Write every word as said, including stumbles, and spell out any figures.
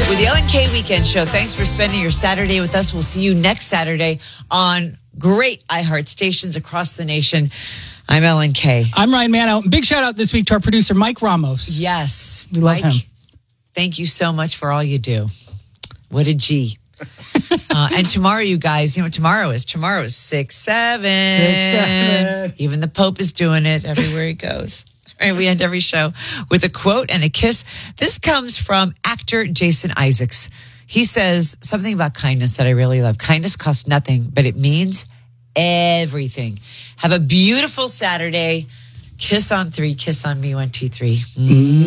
with the Ellen K Weekend Show. Thanks for spending your Saturday with us. We'll see you next Saturday on great iHeart stations across the nation. I'm Ellen K. I'm Ryan Manno. Big shout out this week to our producer, Mike Ramos. Yes. We love Mike, him. Thank you so much for all you do. What a G. uh, and tomorrow, you guys, you know what tomorrow is? Tomorrow is six seven. Six, seven. Even the Pope is doing it everywhere he goes. All right, we end every show with a quote and a kiss. This comes from actor Jason Isaacs. He says something about kindness that I really love. Kindness costs nothing, but it means everything. Have a beautiful Saturday. Kiss on three. Kiss on me. One, two, three. Mm.